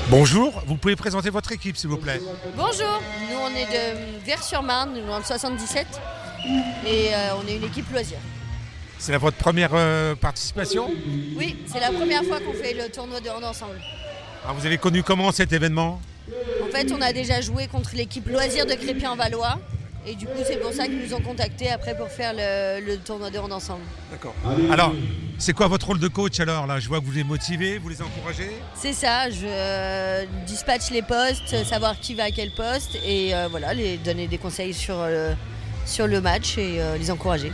Bonjour, vous pouvez présenter votre équipe s'il vous plaît. Bonjour, nous on est de Vers-sur-Marne, nous dans le 77 et on est une équipe loisir. C'est votre première participation? Oui, c'est la première fois qu'on fait le tournoi de hand ensemble. Alors, vous avez connu comment cet événement? En fait, on a déjà joué contre l'équipe loisir de Crépy-en-Valois et du coup c'est pour ça qu'ils nous ont contactés après pour faire le tournoi de hand ensemble. D'accord. Alors, c'est quoi votre rôle de coach alors là? Je vois que vous les motivez, vous les encouragez. C'est ça, je dispatche les postes, savoir qui va à quel poste et voilà, les donner des conseils sur le match et les encourager.